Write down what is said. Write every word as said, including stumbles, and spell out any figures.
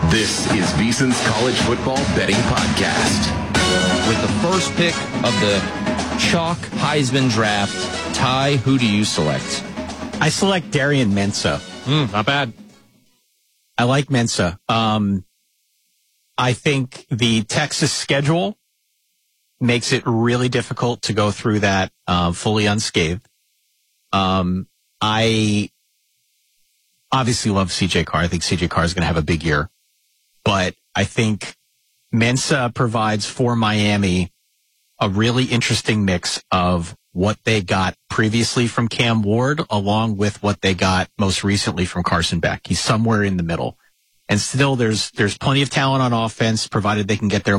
This is VSiN's College Football Betting Podcast. With the first pick of the Chalk Heisman Draft, Ty, who do you select? I select Darian Mensah. Mm, not bad. I like Mensah. Um, I think the Texas schedule makes it really difficult to go through that uh, fully unscathed. Um, I obviously love C J Carr. I think C J Carr is going to have a big year. But I think Mensah provides for Miami a really interesting mix of what they got previously from Cam Ward along with what they got most recently from Carson Beck. He's somewhere in the middle. And still there's there's plenty of talent on offense, provided they can get their